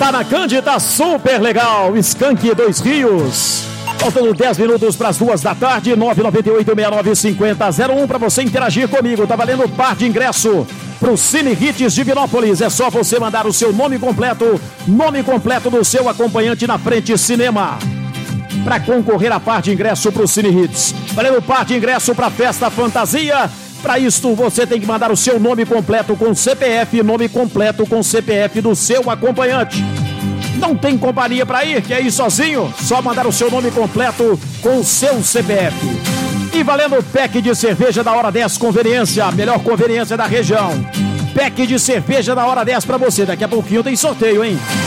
Tá na Candy, tá super legal. Skank 2 Rios. Faltando 10 minutos para as 2 da tarde, 998-6950-01 para você interagir comigo. Tá valendo par de ingresso pro Cine Hits Divinópolis. É só você mandar o seu nome completo do seu acompanhante na Frente Cinema, para concorrer a par de ingresso pro Cine Hits. Valendo par de ingresso para Festa Fantasia. Para isto, você tem que mandar o seu nome completo com CPF, nome completo com CPF do seu acompanhante. Não tem companhia para ir, quer ir sozinho? Só mandar o seu nome completo com o seu CPF. E valendo o pack de cerveja da Hora 10 Conveniência, a melhor conveniência da região. Pack de cerveja da Hora 10 para você. Daqui a pouquinho tem sorteio, hein?